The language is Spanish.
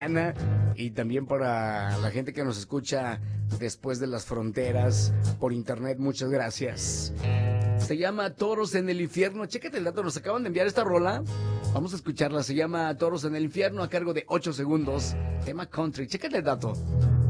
Ana, y también para la gente que nos escucha después de las fronteras por internet, muchas gracias. Se llama Toros en el Infierno. Chécate el dato, nos acaban de enviar esta rola. Vamos a escucharla, se llama Toros en el Infierno a cargo de 8 segundos. Tema country, chécate el dato.